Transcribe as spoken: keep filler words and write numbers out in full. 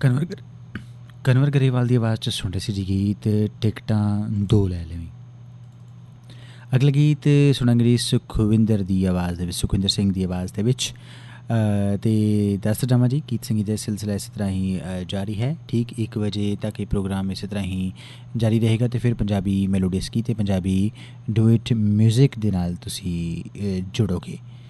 ਕਨਵਰ ਗਰ- ਕਨਵਰ ਗਰੇਵਾਲ ਦੀ ਆਵਾਜ਼ 'ਚ ਸੁਣ ਰਹੇ ਸੀ ਜੀ ਗੀਤ ਟਿਕਟਾਂ ਦੋ ਲੈ ਲਵੀਂ। ਅਗਲਾ ਗੀਤ ਸੁਣਾਂਗੇ ਜੀ ਸੁਖਵਿੰਦਰ ਦੀ ਆਵਾਜ਼ ਦੇ ਵਿੱਚ, ਸੁਖਵਿੰਦਰ ਸਿੰਘ ਦੀ ਆਵਾਜ਼ ਦੇ ਵਿੱਚ। ਅਤੇ ਦੱਸ ਜਾਵਾਂ ਜੀ ਗੀਤ ਸੰਗੀਤ ਦਾ ਸਿਲਸਿਲਾ ਇਸੇ ਤਰ੍ਹਾਂ ਹੀ ਅ, ਜਾਰੀ ਹੈ। ਠੀਕ ਇੱਕ ਵਜੇ ਤੱਕ ਇਹ ਪ੍ਰੋਗਰਾਮ ਇਸੇ ਤਰ੍ਹਾਂ ਹੀ ਜਾਰੀ ਰਹੇਗਾ ਅਤੇ ਫਿਰ ਪੰਜਾਬੀ ਮੈਲੋਡੀਸਕੀ ਅਤੇ ਪੰਜਾਬੀ ਡੁਇਟ ਮਿਊਜ਼ਿਕ ਦੇ ਨਾਲ ਤੁਸੀਂ ਅ, ਜੁੜੋਗੇ।